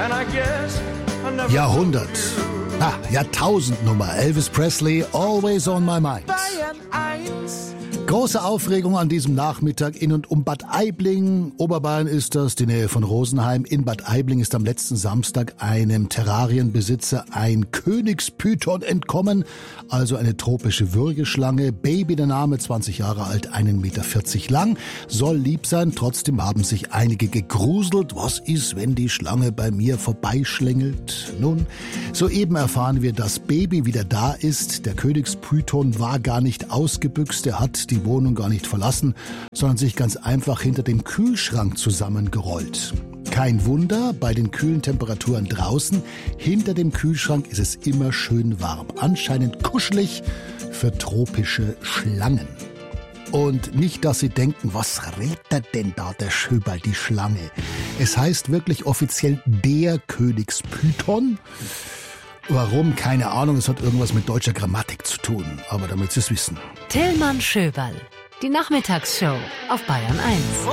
Jahrhundert. Jahrtausendnummer. Elvis Presley, Always on My Mind. Große Aufregung an diesem Nachmittag in und um Bad Aibling. Oberbayern ist das, die Nähe von Rosenheim. In Bad Aibling ist am letzten Samstag einem Terrarienbesitzer ein Königspython entkommen, also eine tropische Würgeschlange. Baby, der Name, 20 Jahre alt, 1,40 Meter lang, soll lieb sein. Trotzdem haben sich einige gegruselt. Was ist, wenn die Schlange bei mir vorbeischlängelt? Nun, soeben erfahren wir, dass Baby wieder da ist. Der Königspython war gar nicht ausgebüxt. Er hat die Wohnung gar nicht verlassen, sondern sich ganz einfach hinter dem Kühlschrank zusammengerollt. Kein Wunder, bei den kühlen Temperaturen draußen, hinter dem Kühlschrank ist es immer schön warm. Anscheinend kuschelig für tropische Schlangen. Und nicht, dass Sie denken, was redet denn da der Schöberl, die Schlange? Es heißt wirklich offiziell der Königspython. Warum? Keine Ahnung, es hat irgendwas mit deutscher Grammatik zu tun. Aber damit Sie es wissen. Tillmann Schöberl, die Nachmittagsshow auf Bayern 1.